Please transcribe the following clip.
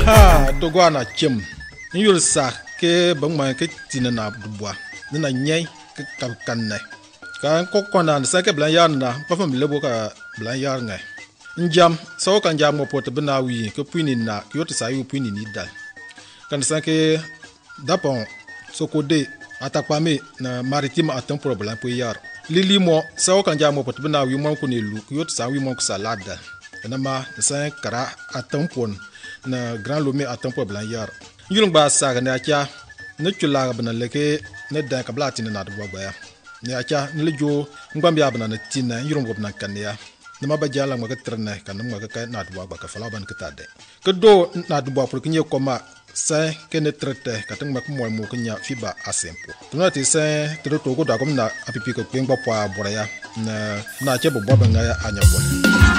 ha dogwa na chem nyul sa ke bangma ke tinana dubwa na nyai ke kanne kan kokona sa ke blan yar na pa fam lebo ka blan yar ngai njam so kan jam mo pot bna wi ke puini na yot sa yu puini ni dal kan sa ke dapon sokode atakpame na maritime atin problème pour yar lili mo so kan jam mo pot bna wi mo ko ne lu yot sa wi mo ko salade na ma sa kara atin pon na grand lomé atin problème yar yulung ba sa ga na kya ne chula bna leke ne da ka blati na do ba ya ne acha ne jo ngam ya bna na tinna yulung bna kan ya ne ma ba jala ma ka trene kan ma ka na do ba ka fala ban ka tade ke do na do ba pour que nye koma sa ke ne trete ka tang ma ko mo ko nya fiba asempo tuna ti sa to to ko da ko na apipi ko ngba po abora ya na che bo ba nga ya anya bo